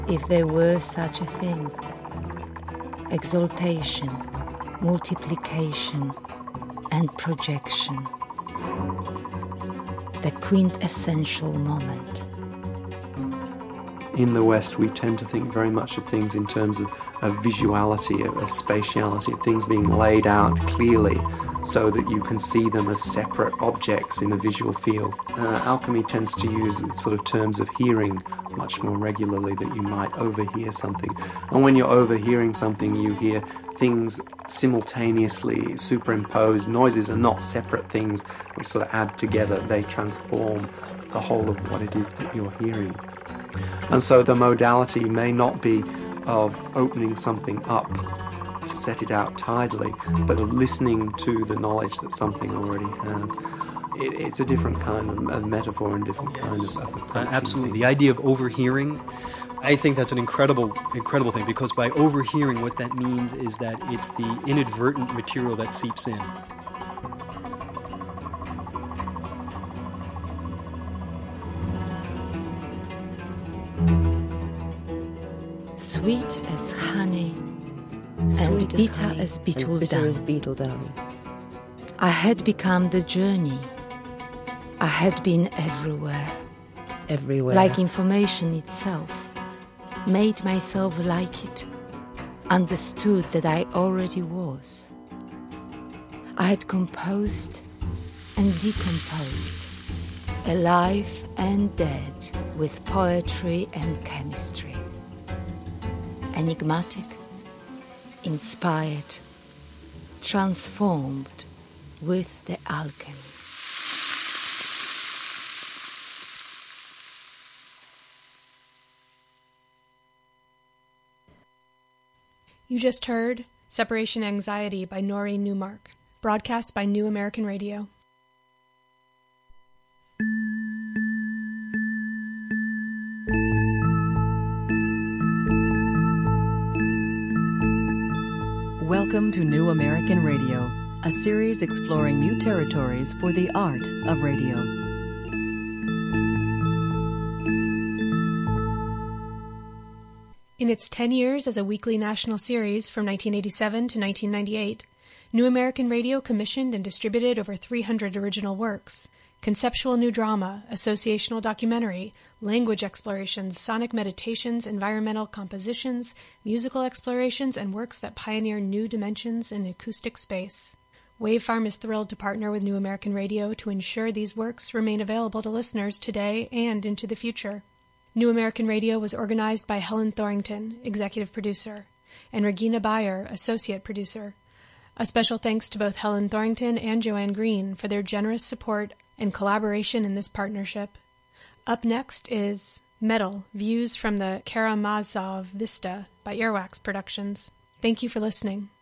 if there were such a thing. Exaltation, multiplication, and projection. The quintessential moment. In the West, we tend to think very much of things in terms of visuality, of spatiality, of things being laid out clearly so that you can see them as separate objects in a visual field. Alchemy tends to use sort of terms of hearing much more regularly, that you might overhear something. And when you're overhearing something, you hear things simultaneously superimposed. Noises are not separate things which sort of add together. They transform the whole of what it is that you're hearing. And so the modality may not be of opening something up to set it out tidily, but of listening to the knowledge that something already has. It's a different kind of metaphor and different kind of absolutely. The idea of overhearing, I think that's an incredible thing, because by overhearing, what that means is that it's the inadvertent material that seeps in. Sweet as honey, and bitter as beetle down. I had become the journey. I had been everywhere. Like information itself. Made myself like it. Understood that I already was. I had composed and decomposed. Alive and dead, with poetry and chemistry. Enigmatic, inspired, transformed with the alchemy. You just heard Separation Anxiety by Norrie Newmark, broadcast by New American Radio. Welcome to New American Radio, a series exploring new territories for the art of radio. In its 10 years as a weekly national series from 1987 to 1998, New American Radio commissioned and distributed over 300 original works. Conceptual new drama, associational documentary, language explorations, sonic meditations, environmental compositions, musical explorations, and works that pioneer new dimensions in acoustic space. Wavefarm is thrilled to partner with New American Radio to ensure these works remain available to listeners today and into the future. New American Radio was organized by Helen Thorington, executive producer, and Regina Bayer, associate producer. A special thanks to both Helen Thorington and Joanne Green for their generous support and collaboration in this partnership. Up next is Metal, Views from the Karamazov Vista by Earwax Productions. Thank you for listening.